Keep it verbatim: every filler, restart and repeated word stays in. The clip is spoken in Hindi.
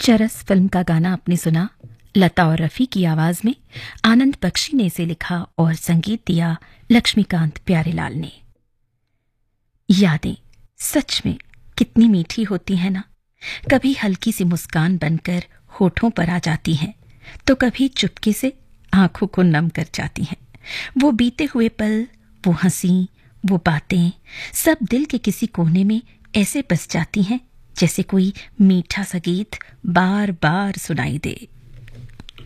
चरस फिल्म का गाना आपने सुना। लता और रफ़ी की आवाज में आनंद बख्शी ने इसे लिखा और संगीत दिया लक्ष्मीकांत प्यारेलाल ने। यादें सच में कितनी मीठी होती हैं ना। कभी हल्की सी मुस्कान बनकर होठों पर आ जाती हैं, तो कभी चुपके से आंखों को नम कर जाती हैं। वो बीते हुए पल, वो हंसी, वो बातें, सब दिल के किसी कोने में ऐसे बस जाती हैं जैसे कोई मीठा सा गीत बार बार सुनाई दे।